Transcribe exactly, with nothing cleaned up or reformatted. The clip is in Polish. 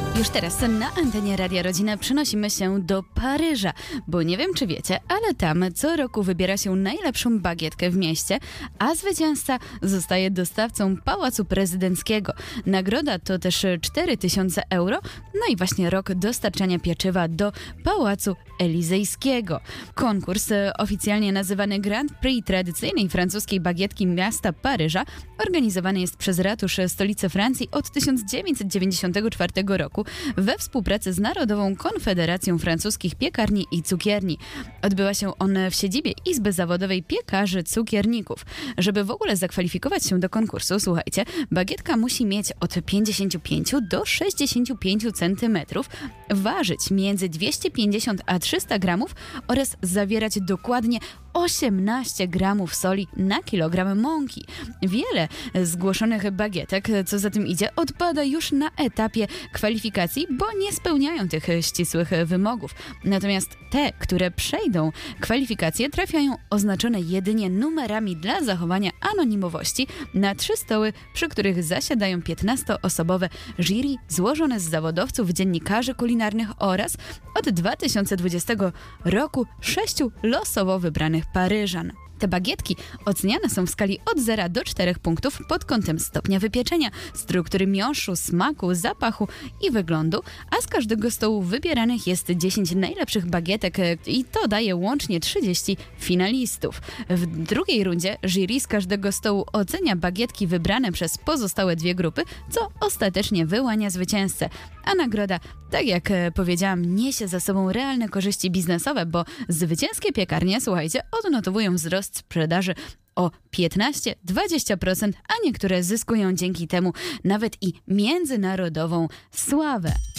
Już teraz na antenie Radia Rodzina przenosimy się do Paryża, bo nie wiem czy wiecie, ale tam co roku wybiera się najlepszą bagietkę w mieście, a zwycięzca zostaje dostawcą Pałacu Prezydenckiego. Nagroda to też cztery tysiące euro, no i właśnie rok dostarczania pieczywa do Pałacu Elizejskiego. Konkurs, oficjalnie nazywany Grand Prix tradycyjnej francuskiej bagietki miasta Paryża, organizowany jest przez ratusz stolicy Francji od tysiąc dziewięćset dziewięćdziesiątego czwartego roku we współpracy z Narodową Konfederacją Francuskich Piekarni i Cukierni. Odbywa się on w siedzibie Izby Zawodowej Piekarzy Cukierników. Żeby w ogóle zakwalifikować się do konkursu, słuchajcie, bagietka musi mieć od pięćdziesiąt pięć do sześćdziesiąt pięć centymetrów, ważyć między dwieście pięćdziesiąt a trzysta gramów oraz zawierać dokładnie osiemnaście gramów soli na kilogram mąki. Wiele zgłoszonych bagietek, co za tym idzie, odpada już na etapie kwalifikacji, bo nie spełniają tych ścisłych wymogów. Natomiast te, które przejdą kwalifikacje, trafiają oznaczone jedynie numerami dla zachowania anonimowości na trzy stoły, przy których zasiadają piętnastoosobowe jury złożone z zawodowców, dziennikarzy kulinarnych oraz od dwa tysiące dwudziestego roku sześciu losowo wybranych Paryżan. Te bagietki oceniane są w skali od zera do czterech punktów pod kątem stopnia wypieczenia, struktury miąższu, smaku, zapachu i wyglądu, a z każdego stołu wybieranych jest dziesięć najlepszych bagietek i to daje łącznie trzydzieści finalistów. W drugiej rundzie jury z każdego stołu ocenia bagietki wybrane przez pozostałe dwie grupy, co ostatecznie wyłania zwycięzcę. A nagroda, tak jak powiedziałam, niesie za sobą realne korzyści biznesowe, bo zwycięskie piekarnie, słuchajcie, odnotowują wzrost sprzedaży o piętnaście do dwudziestu procent, a niektóre zyskują dzięki temu nawet i międzynarodową sławę.